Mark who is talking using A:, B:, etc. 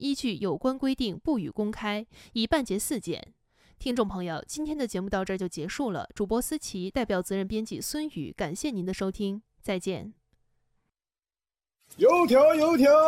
A: 依据有关规定不予公开，已办结4件。听众朋友，今天的节目到这儿就结束了。主播思琪代表责任编辑孙宇，感谢您的收听，再见。
B: 油条，油条。